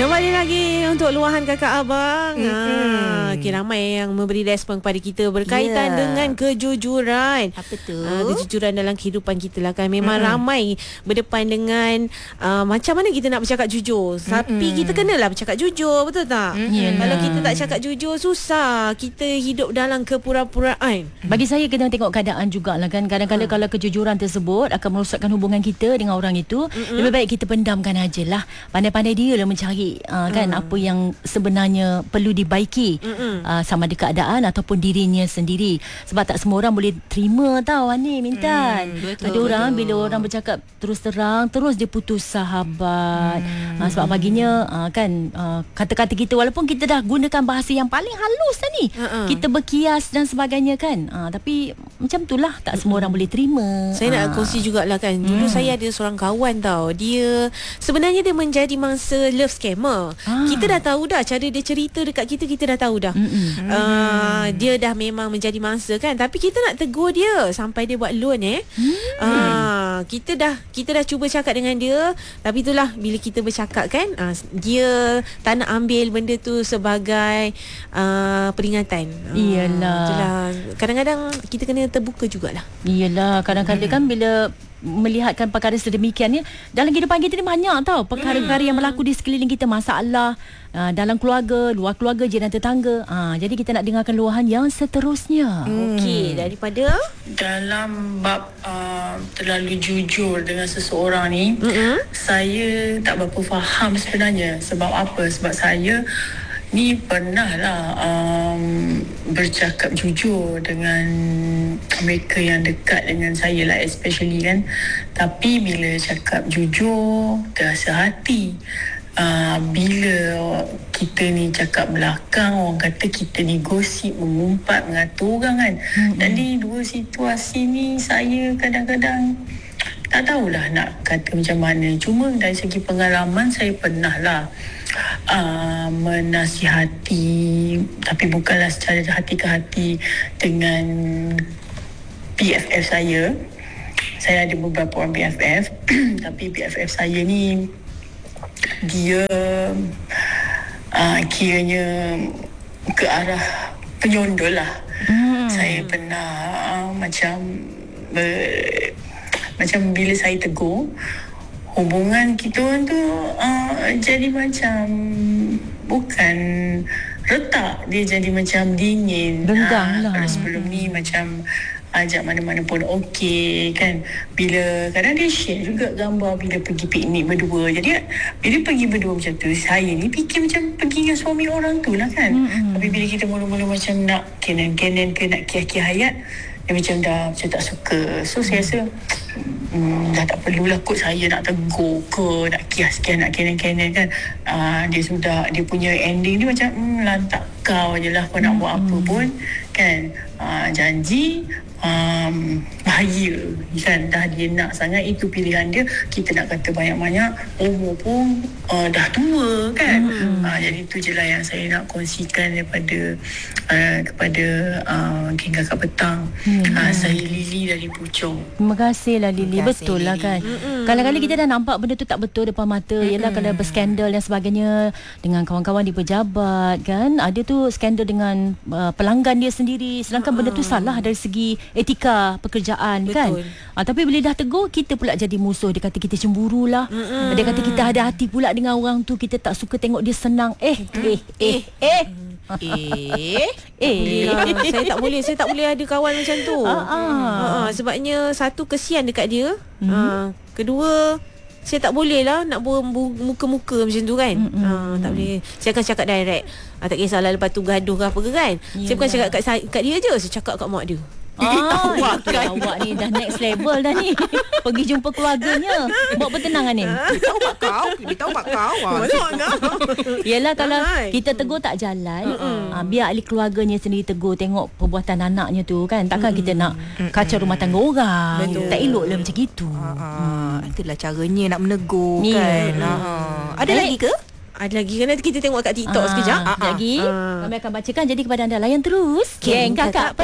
Kembali lagi untuk luahan kakak abang. Ramai yang memberi respon kepada kita berkaitan dengan kejujuran. Apa tu? Kejujuran dalam kehidupan kita lah kan. Memang ramai berdepan dengan macam mana kita nak bercakap jujur. Tapi kita kenalah bercakap jujur, betul tak? Kalau kita tak cakap jujur, susah kita hidup dalam kepura-puraan. Bagi saya kena tengok keadaan jugalah kan. Kadang-kadang kalau kejujuran tersebut akan merosakkan hubungan kita dengan orang itu, lebih baik kita pendamkan aja lah. Pandai-pandai dia lah mencari kan apa yang sebenarnya perlu dibaiki, sama ada keadaan ataupun dirinya sendiri. Sebab tak semua orang boleh terima tau ni Mintan. Ada orang bila orang bercakap terus terang, terus dia putus sahabat. Sebab baginya kan kata-kata kita, walaupun kita dah gunakan bahasa yang paling halus dah ni, kita berkias dan sebagainya kan, tapi macam itulah, tak semua orang boleh terima. Saya nak kongsi jugalah kan. Dulu saya ada seorang kawan tau. Dia sebenarnya dia menjadi mangsa love scammer. Kita dah tahu dah, cara dia cerita dekat kita, kita dah tahu dah. Dia dah memang menjadi mangsa kan. Tapi kita nak tegur dia sampai dia buat loan kita dah cuba cakap dengan dia. Tapi itulah, bila kita bercakap kan, dia tak nak ambil benda tu sebagai peringatan. Iyalah. Kadang-kadang kita kena terbuka jugalah. Iyalah, kadang-kadang kan bila melihatkan perkara sedemikian ni, dalam kehidupan kita ni banyak tau perkara-perkara yang berlaku di sekeliling kita, masalah dalam keluarga, luar keluarga, jiran tetangga. Jadi kita nak dengarkan luahan yang seterusnya. Okey, daripada dalam bab terlalu jujur dengan seseorang ni, saya tak berapa faham sebenarnya. Sebab apa? Sebab saya ni pernah lah bercakap jujur dengan mereka yang dekat dengan saya lah, especially kan. Tapi bila cakap jujur, terasa hati. Bila kita ni cakap belakang, orang kata kita ni gosip, mengumpat, mengatur orang kan. Dan di dua situasi ni saya kadang-kadang tak tahulah nak kata macam mana. Cuma dari segi pengalaman, saya pernah lah menasihati, tapi bukanlah secara hati ke hati, dengan BFF saya. Saya ada beberapa orang BFF tapi BFF saya ni dia kiranya ke arah penyondol lah. Saya pernah macam bila saya tegur, hubungan kita orang tu jadi macam bukan retak, dia jadi macam dingin. Renggang lah. Kalau sebelum ni macam ajak mana-mana pun okey kan. Bila kadang dia share juga gambar bila pergi piknik berdua. Jadi bila pergi berdua macam tu, saya ni fikir macam pergi dengan suami orang tu lah kan. Tapi bila kita mula-mula macam nak kenan-kenan ke, nak kia-kia hayat, dia macam dah macam tak suka. So saya rasa dah tak perlulah kot saya nak tegur ke, nak kias-kias, nak kenan-kenan kan. Dia punya ending dia macam lantak kau je lah, kau nak buat apa pun kan. Janji bahaya kan. Dah dia nak sangat, itu pilihan dia. Kita nak kata banyak-banyak, umur pun dah tua kan. Jadi itu je lah yang saya nak kongsikan daripada kepada geng kakak petang. Saya Lily dari Puchong. Terima kasih lah Lily. Betul lah Lily. kan. Kadang-kadang kita dah nampak benda tu tak betul depan mata. Yelah, kalau berskandal dan sebagainya dengan kawan-kawan di pejabat kan, ada tu skandal dengan pelanggan dia sendiri, sedangkan benda tu salah dari segi etika pekerjaan. Betul. Kan. Tapi bila dah tegur, kita pula jadi musuh. Dia kata kita cemburu lah. Dia kata kita ada hati pula dengan orang tu, kita tak suka tengok dia senang. Saya tak boleh ada kawan macam tu. Sebabnya satu, kesian dekat dia. Kedua, saya tak boleh lah nak muka-muka macam tu kan. Tak boleh. Saya akan cakap direct. Tak kisahlah lepas tu gaduh ke apa ke kan. Saya bukan cakap kat dia je, saya cakap kat mak dia. Awak ni dah next level dah ni. Pergi jumpa keluarganya. Buat pertenangan ni. Dia tahu mak kau. Yelah, kalau kita tegur tak jalan, biar ahli keluarganya sendiri tegur, tengok perbuatan anaknya tu kan. Takkan kita nak kacau rumah tangga orang. Betul. Tak elok lah macam itu. Itulah caranya nak menegur kan. Ada lagi ke? Ada lagi kan, nanti kita tengok kat TikTok sekejap. Lagi kami akan bacakan. Jadi kepada anda, layan terus Geng Kakak